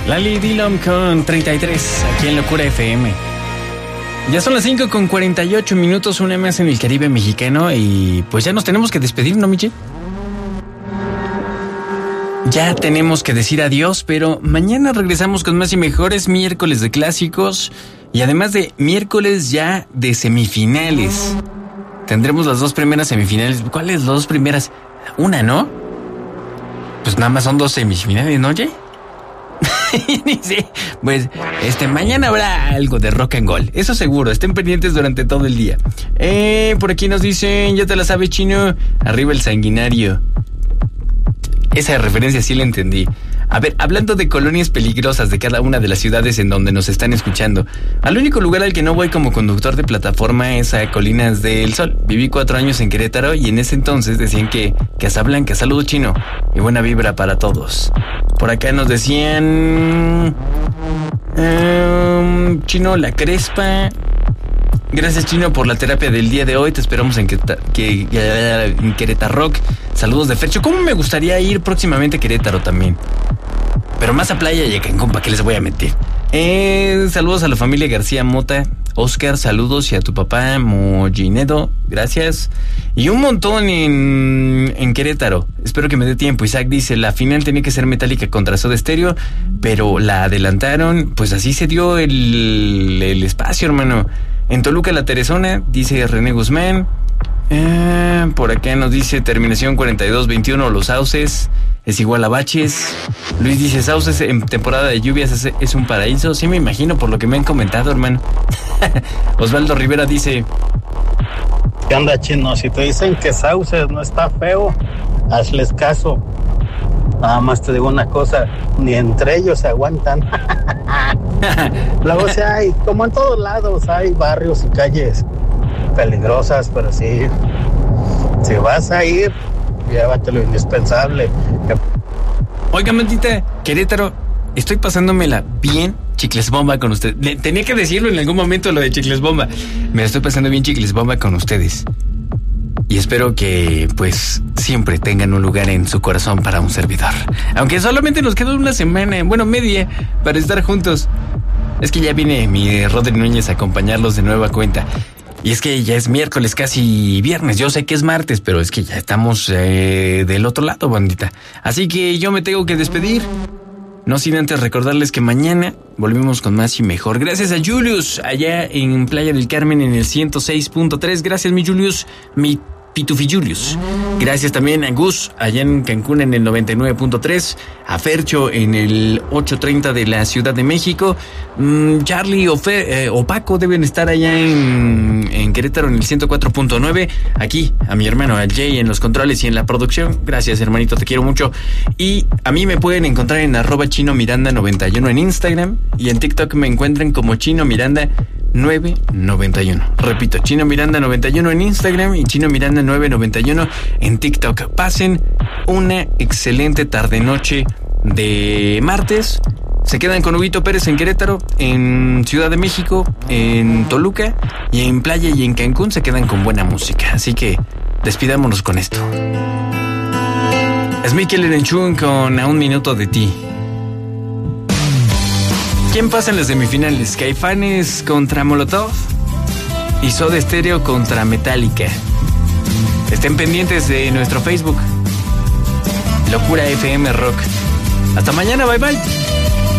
Lali Dillon con 33, aquí en Locura FM. Ya son las 5:48, una más en el Caribe mexicano. Y pues ya nos tenemos que despedir, ¿no, Michi? Ya tenemos que decir adiós, pero mañana regresamos con más y mejores, miércoles de clásicos. Y además de miércoles ya de semifinales. Tendremos las dos primeras semifinales. ¿Cuáles las dos primeras? Una, ¿no? Pues nada más son dos semifinales, ¿no, oye? Sí, pues mañana habrá algo de rock and roll, eso seguro, estén pendientes durante todo el día. Por aquí nos dicen, ya te la sabes, Chino, arriba el sanguinario. Esa referencia sí la entendí. A ver, hablando de colonias peligrosas de cada una de las ciudades en donde nos están escuchando, al único lugar al que no voy como conductor de plataforma es a Colinas del Sol. Viví 4 años en Querétaro y en ese entonces decían que Casablanca, saludo, Chino, y buena vibra para todos. Por acá nos decían... Chino, la Crespa... Gracias, Chino, por la terapia del día de hoy. Te esperamos en Querétaro Rock. Saludos de Fercho. ¿Cómo me gustaría ir próximamente a Querétaro también? Pero más a playa y a Cancún, ¿para qué les voy a meter? Saludos a la familia García Mota. Oscar, saludos, y a tu papá Mollinedo, gracias. Y un montón en Querétaro. Espero que me dé tiempo. Isaac dice, la final tenía que ser Metallica contra Soda Stereo, pero la adelantaron. Pues así se dio el espacio, hermano. En Toluca, la Teresona, dice René Guzmán. Por acá nos dice terminación 4221, Los Sauces es igual a Baches. Luis dice, Sauces en temporada de lluvias es un paraíso. Sí, me imagino por lo que me han comentado, hermano. Osvaldo Rivera dice, ¿qué onda, Chino? Si te dicen que Sauces no está feo, hazles caso. Nada más te digo una cosa, ni entre ellos se aguantan. Luego, o sea, hay, como en todos lados, hay barrios y calles peligrosas, pero sí, si vas a ir, llévate lo indispensable. Oiga, mentita, Querétaro, estoy pasándomela bien chicles bomba con ustedes. Tenía que decirlo en algún momento, lo de chicles bomba. Me la estoy pasando bien chicles bomba con ustedes. Y espero que, pues, siempre tengan un lugar en su corazón para un servidor. Aunque solamente nos queda una semana, bueno, media, para estar juntos. Es que ya viene mi Rodri Núñez a acompañarlos de nueva cuenta. Y es que ya es miércoles, casi viernes. Yo sé que es martes, pero es que ya estamos del otro lado, bandita. Así que yo me tengo que despedir. No sin antes recordarles que mañana volvemos con más y mejor. Gracias a Julius, allá en Playa del Carmen en el 106.3. Gracias, mi Julius, mi Pitufi Julius. Gracias también a Gus, allá en Cancún en el 99.3, a Fercho en el 830 de la Ciudad de México, Charlie o Paco deben estar allá en Querétaro en el 104.9, aquí a mi hermano, a Jay en los controles y en la producción. Gracias, hermanito, te quiero mucho. Y a mí me pueden encontrar en @ChinoMiranda91 en Instagram, y en TikTok me encuentran como Chino Miranda 991. Repito, Chino Miranda 91 en Instagram y Chino Miranda 991 en TikTok. Pasen una excelente tarde-noche de martes. Se quedan con Huguito Pérez en Querétaro, en Ciudad de México, en Toluca y en Playa y en Cancún se quedan con buena música. Así que despidámonos con esto. Es Mikel Erenchun con A un minuto de ti. ¿Quién pasa en las semifinales? Caifanes contra Molotov y Soda Stereo contra Metallica. Estén pendientes de nuestro Facebook, Locura FM Rock. Hasta mañana, bye bye.